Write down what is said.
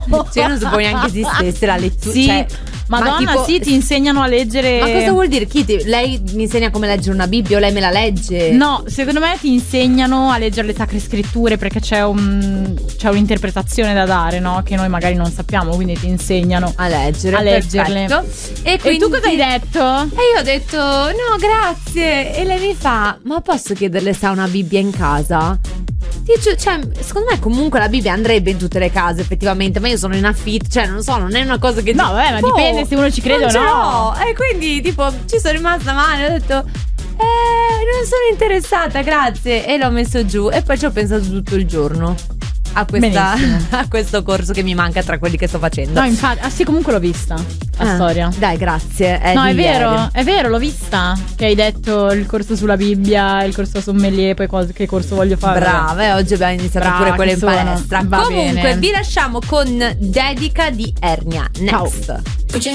Cioè, io non sapevo neanche esistesse la lettura. Sì, cioè, Madonna, tipo, sì, ti insegnano a leggere. Ma cosa vuol dire? Lei mi insegna come leggere una Bibbia o lei me la legge? No, secondo me ti insegnano a leggere le sacre scritture, perché c'è un'interpretazione da dare, no? Che noi magari non sappiamo, quindi ti insegnano a leggere. A leggerle. E tu cosa hai detto? E io ho detto no, grazie. E lei mi fa: ma posso chiederle se ha una Bibbia in casa? Cioè, secondo me comunque la Bibbia andrebbe in tutte le case effettivamente, ma io sono in affitto, cioè non so, non è una cosa che no, vabbè, ma dipende se uno ci crede o no. E quindi tipo ci sono rimasta male, ho detto non sono interessata, grazie, e l'ho messo giù e poi ci ho pensato tutto il giorno a questo corso che mi manca tra quelli che sto facendo. No, infatti, sì, comunque l'ho vista la storia. Dai, grazie. No, è vero, l'ho vista. Che hai detto il corso sulla Bibbia, il corso sommelier, poi che corso voglio fare. Brava, oggi abbiamo iniziato pure quello in palestra. Va Comunque bene. vi lasciamo con Dedica di Ernia. Next. Ciao.